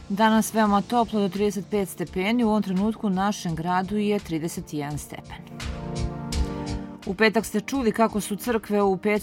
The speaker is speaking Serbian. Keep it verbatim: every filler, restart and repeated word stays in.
Danas veoma toplo do trideset pet stepeni, u ovom trenutku u našem gradu je trideset jedan stepen. U petak ste čuli kako su crkve u Peci